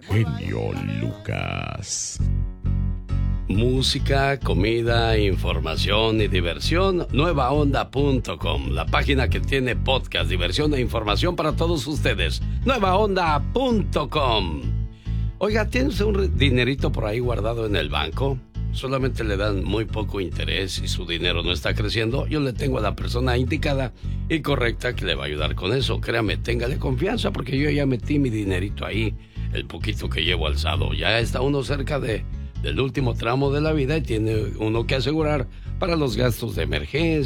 genio Lucas. Música, comida, información y diversión, nuevaonda.com, la página que tiene podcast, diversión e información para todos ustedes, nuevaonda.com. Oiga, ¿tienes un dinerito por ahí guardado en el banco? Solamente le dan muy poco interés y su dinero no está creciendo. Yo le tengo a la persona indicada y correcta que le va a ayudar con eso. Créame, téngale confianza porque yo ya metí mi dinerito ahí, el poquito que llevo alzado. Ya está uno cerca del último tramo de la vida y tiene uno que asegurar para los gastos de emergencia